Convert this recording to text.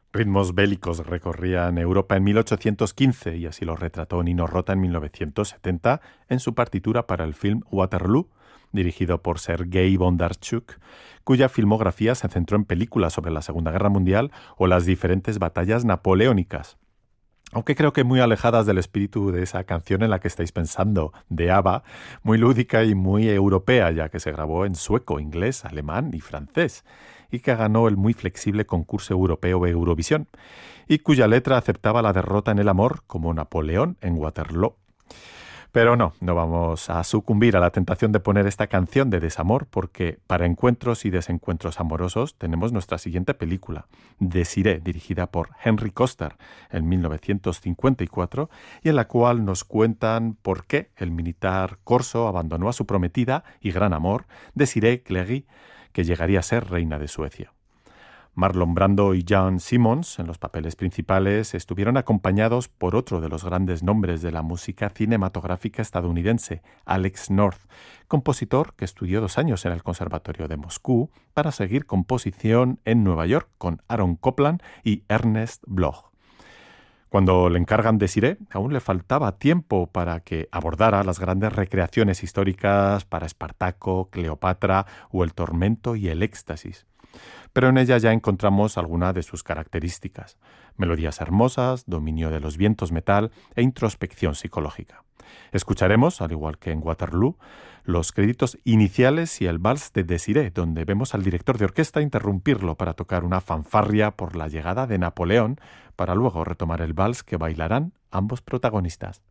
Ritmos bélicos recorrían Europa en 1815 y así lo retrató Nino Rota en 1970 en su partitura para el film Waterloo, dirigido por Sergei Bondarchuk, cuya filmografía se centró en películas sobre la Segunda Guerra Mundial o las diferentes batallas napoleónicas. Aunque creo que muy alejadas del espíritu de esa canción en la que estáis pensando, de ABBA, muy lúdica y muy europea, ya que se grabó en sueco, inglés, alemán y francés, y que ganó el muy flexible concurso europeo Eurovisión, y cuya letra aceptaba la derrota en el amor como Napoleón en Waterloo. Pero no vamos a sucumbir a la tentación de poner esta canción de desamor porque para encuentros y desencuentros amorosos tenemos nuestra siguiente película, Désirée, dirigida por Henry Koster en 1954 y en la cual nos cuentan por qué el militar corso abandonó a su prometida y gran amor, Désirée Cléry, que llegaría a ser reina de Suecia. Marlon Brando y Jan Simmons, en los papeles principales, estuvieron acompañados por otro de los grandes nombres de la música cinematográfica estadounidense, Alex North, compositor que estudió 2 años en el Conservatorio de Moscú para seguir composición en Nueva York con Aaron Copland y Ernest Bloch. Cuando le encargan Désirée, aún le faltaba tiempo para que abordara las grandes recreaciones históricas para Espartaco, Cleopatra o el tormento y el éxtasis. Pero en ella ya encontramos algunas de sus características: melodías hermosas, dominio de los vientos metal e introspección psicológica. Escucharemos, al igual que en Waterloo, los créditos iniciales y el vals de Désirée, donde vemos al director de orquesta interrumpirlo para tocar una fanfarria por la llegada de Napoleón, para luego retomar el vals que bailarán ambos protagonistas.